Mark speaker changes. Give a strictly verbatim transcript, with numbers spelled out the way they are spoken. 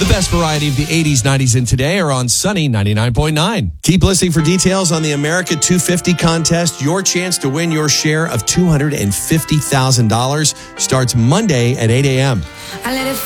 Speaker 1: The best variety of the eighties, nineties, and today are on Sunny ninety-nine point nine. Keep listening for details on the America two fifty contest. Your chance to win your share of two hundred fifty thousand dollars starts Monday at eight a.m.
Speaker 2: I let it